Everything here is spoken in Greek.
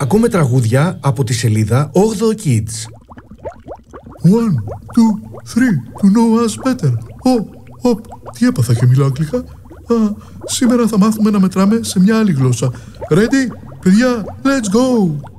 Ακούμε τραγούδια από τη σελίδα 8 Kids. 1, 2, 3, to know us better. Τι έπαθα και μιλάω αγγλικά. Σήμερα θα μάθουμε να μετράμε σε μια άλλη γλώσσα. Ready? Παιδιά, let's go!